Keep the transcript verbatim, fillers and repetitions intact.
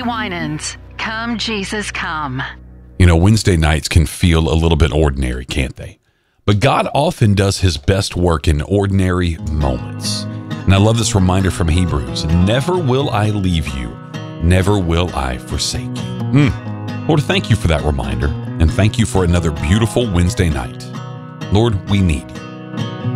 Tammy Winans, Come Jesus Come. You know, Wednesday nights can feel a little bit ordinary, can't they? But God often does his best work in ordinary moments. And I love this reminder from Hebrews. Never will I leave you. Never will I forsake you. Mm. Lord, thank you for that reminder. And thank you for another beautiful Wednesday night. Lord, we need you.